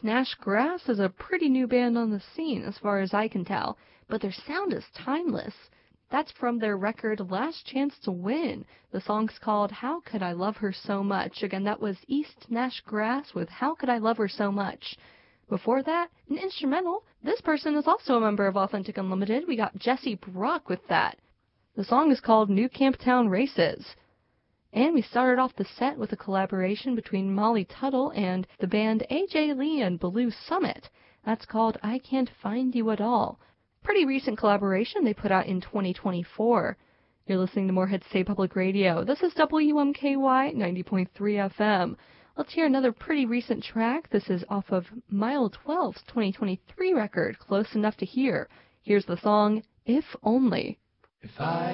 Nash Grass is a pretty new band on the scene as far as I can tell, but their sound is timeless. That's from their record Last Chance to Win. The song's called How Could I Love Her So Much? Again, that was East Nash Grass with How Could I Love Her So Much? Before that, an instrumental. This person is also a member of Authentic Unlimited. We got Jesse Brock with that. The song is called New Camptown Races. And we started off the set with a collaboration between Molly Tuttle and the band AJ Lee and Baloo Summit. That's called I Can't Find You at All. Pretty recent collaboration they put out in 2024. You're listening to Morehead State Public Radio. This is WMKY 90.3 FM. Let's hear another pretty recent track. This is off of Mile 12's 2023 record, Close Enough to Hear. Here's the song, If Only. If I